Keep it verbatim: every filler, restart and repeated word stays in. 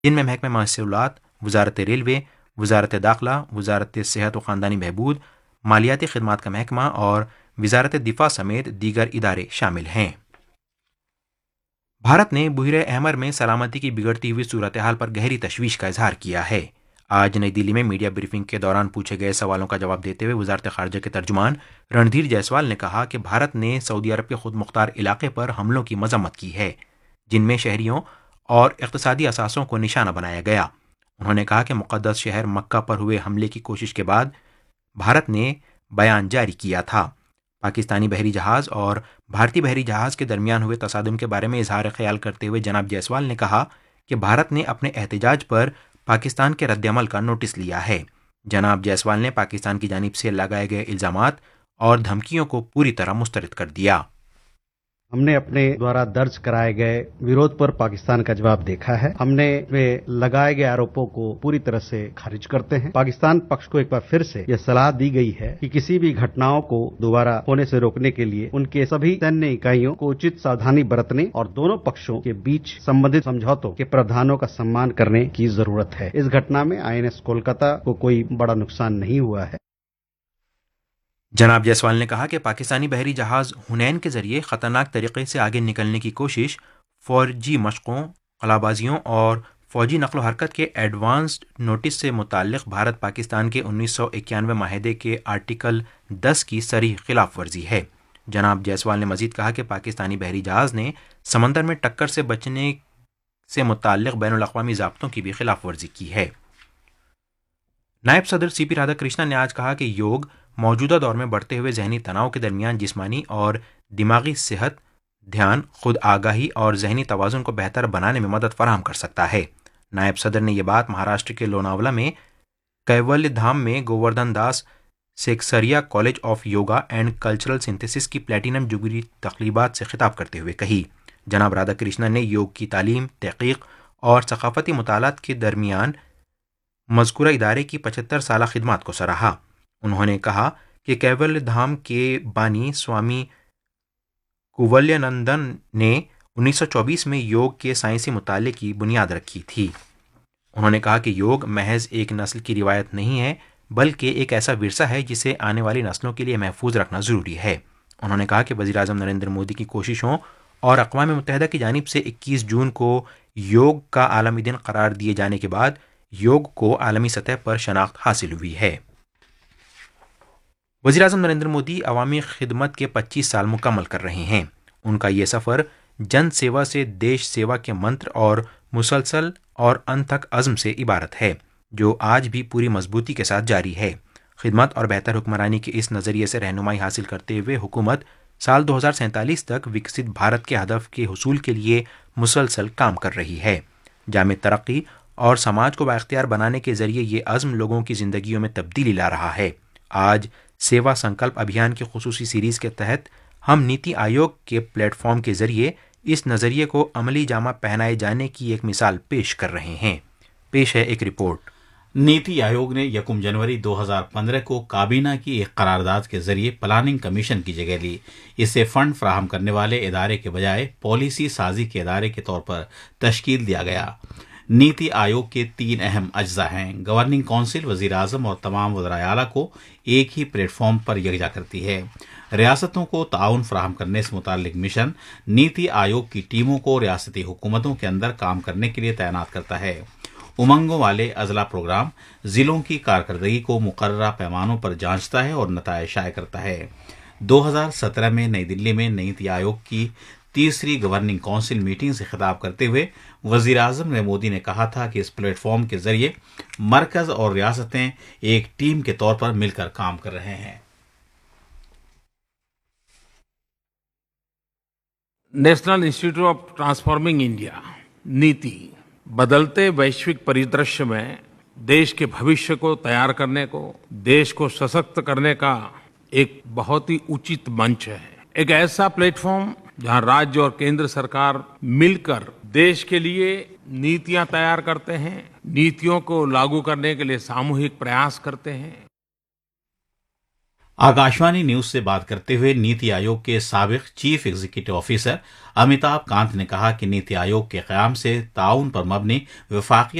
جن میں محکمہ موصولات، وزارت ریلوے، وزارت داخلہ، وزارت صحت و خاندانی بہبود، مالیاتی خدمات کا محکمہ اور وزارت دفاع سمیت دیگر ادارے شامل ہیں۔ بھارت نے بحیرہ احمر میں سلامتی کی بگڑتی ہوئی صورتحال پر گہری تشویش کا اظہار کیا ہے۔ آج نئی دلی میں میڈیا بریفنگ کے دوران پوچھے گئے سوالوں کا جواب دیتے ہوئے وزارت خارجہ کے ترجمان رندھیر جیسوال نے کہا کہ بھارت نے سعودی عرب کے خود مختار علاقے پر حملوں کی مذمت کی ہے، جن میں شہریوں اور اقتصادی اثاثوں کو نشانہ بنایا گیا۔ انہوں نے کہا کہ مقدس شہر مکہ پر ہوئے حملے کی کوشش کے بعد بھارت نے بیان جاری کیا تھا۔ پاکستانی بحری جہاز اور بھارتی بحری جہاز کے درمیان ہوئے تصادم کے بارے میں اظہار خیال کرتے ہوئے جناب جیسوال نے کہا کہ بھارت نے اپنے احتجاج پر پاکستان کے رد عمل کا نوٹس لیا ہے۔ جناب جیسوال نے پاکستان کی جانب سے لگائے گئے الزامات اور دھمکیوں کو پوری طرح مسترد کر دیا۔ ہم نے اپنے دوارا درج کرائے گئے ویرود پر پاکستان کا جواب دیکھا ہے۔ ہم نے لگائے گئے آروپوں کو پوری طرح سے خارج کرتے ہیں۔ پاکستان پکش کو ایک بار پھر سے یہ صلاح دی گئی ہے کہ کسی بھی گھٹناؤں کو دوبارہ ہونے سے روکنے کے لیے ان کے سبھی سینیہ اکائیوں کو اچت ساودھانی برتنے اور دونوں پکشوں کے بیچ سمبندھت سمجھوتوں کے پراودھانوں کا سمان کرنے کی ضرورت ہے۔ اس گھٹنا میں آئی این ایس کولکاتہ کو کوئی بڑا نقصان نہیں ہوا ہے۔ جناب جیسوال نے کہا کہ پاکستانی بحری جہاز حنین کے ذریعے خطرناک طریقے سے آگے نکلنے کی کوشش، فوجی مشقوں، خلابازیوں اور فوجی نقل و حرکت کے ایڈوانسڈ نوٹس سے متعلق بھارت پاکستان کے انیس سو اکیانوے معاہدے کے آرٹیکل دس کی صریح خلاف ورزی ہے۔ جناب جیسوال نے مزید کہا کہ پاکستانی بحری جہاز نے سمندر میں ٹکر سے بچنے سے متعلق بین الاقوامی ضابطوں کی بھی خلاف ورزی کی ہے۔ نائب صدر سی پی رادھا کرشنن نے آج کہا کہ یوگ موجودہ دور میں بڑھتے ہوئے ذہنی تناؤ کے درمیان جسمانی اور دماغی صحت، دھیان، خود آگاہی اور ذہنی توازن کو بہتر بنانے میں مدد فراہم کر سکتا ہے۔ نائب صدر نے یہ بات مہاراشٹر کے لوناولا میں کیولیا دھام میں Govardhan Das سیکسریا college of yoga and cultural synthesis کی پلیٹینم جوبلی تقریبات سے خطاب کرتے ہوئے کہی۔ جناب رادھا کرشنن نے یوگ کی تعلیم، تحقیق اور ثقافتی مطالعات کے درمیان مذکورہ ادارے کی پچہتر سالہ خدمات کو سراہا۔ انہوں نے کہا کہ کیولیا دھام کے بانی سوامی کوولیا نندن نے انیس سو چوبیس میں یوگ کے سائنسی مطالعے کی بنیاد رکھی تھی۔ انہوں نے کہا کہ یوگ محض ایک نسل کی روایت نہیں ہے، بلکہ ایک ایسا ورثہ ہے جسے آنے والی نسلوں کے لیے محفوظ رکھنا ضروری ہے۔ انہوں نے کہا کہ وزیر اعظم نریندر مودی کی کوششوں اور اقوام متحدہ کی جانب سے اکیس جون کو یوگ کا عالمی دن قرار دیے جانے کے بعد یوگ کو عالمی سطح پر شناخت حاصل ہوئی ہے۔ وزیر اعظم نریندر مودی عوامی خدمت کے پچیس سال مکمل کر رہے ہیں۔ ان کا یہ سفر جن سیوا سے دیش سیوا کے منتر اور مسلسل اور انتھک عزم سے عبارت ہے، جو آج بھی پوری مضبوطی کے ساتھ جاری ہے۔ خدمت اور بہتر حکمرانی کے اس نظریے سے رہنمائی حاصل کرتے ہوئے حکومت سال دو ہزار سینتالیس تک وکست بھارت کے ہدف کے حصول کے لیے مسلسل کام کر رہی ہے۔ جامع ترقی اور سماج کو بااختیار بنانے کے ذریعے یہ عزم لوگوں کی زندگیوں میں تبدیلی لا رہا ہے۔ آج سیوا سنکلپ ابھیان کی خصوصی سیریز کے تحت ہم نیتی آیوگ کے پلیٹ فارم کے ذریعے اس نظریے کو عملی جامہ پہنائے جانے کی ایک مثال پیش کر رہے ہیں۔ پیش ہے ایک رپورٹ۔ نیتی آیوگ نے یکم جنوری دو ہزار پندرہ کو کابینہ کی ایک قرارداد کے ذریعے پلاننگ کمیشن کی جگہ لی۔ اسے فنڈ فراہم کرنے والے ادارے کے بجائے پالیسی سازی کے ادارے کے طور پر تشکیل دیا گیا۔ نیتی آیوگ کے تین اہم اجزاء ہیں۔ گورننگ کونسل وزیر اعظم اور تمام وزرائے اعلیٰ کو ایک ہی پلیٹ فارم پر یکجا کرتی ہے۔ ریاستوں کو تعاون فراہم کرنے سے متعلق مشن نیتی آیوگ کی ٹیموں کو ریاستی حکومتوں کے اندر کام کرنے کے لیے تعینات کرتا ہے۔ امنگوں والے اضلاع پروگرام ضلعوں کی کارکردگی کو مقررہ پیمانوں پر جانچتا ہے اور نتائج شائع کرتا ہے۔ دو ہزار سترہ میں نئی دلی میں نیتی آیوگ کی تیسری گورننگ کونسل میٹنگ سے خطاب کرتے ہوئے وزیر اعظم نریندر مودی نے کہا تھا کہ اس پلیٹ فارم کے ذریعے مرکز اور ریاستیں ایک ٹیم کے طور پر مل کر کام کر رہے ہیں۔ National institute of transforming India نیتی بدلتے ویشوک پریدرشیہ میں دیش کے بھوشیہ کو تیار کرنے کو، دیش کو سشکت کرنے کا ایک بہت ہی اچت منچ ہے۔ ایک ایسا پلیٹ فارم جہاں راجیہ اور کیندر سرکار مل کر دیش کے لیے نیتیاں تیار کرتے ہیں، نیتیوں کو لاگو کرنے کے لیے ساموہک پریاس کرتے ہیں۔ आकाशवाणी न्यूज से बात करते हुए नीति आयोग के साबिक chief executive officer Amitabh Kant ने कहा कि नीति आयोग के क़याम से ताउन पर मबनी वफाकी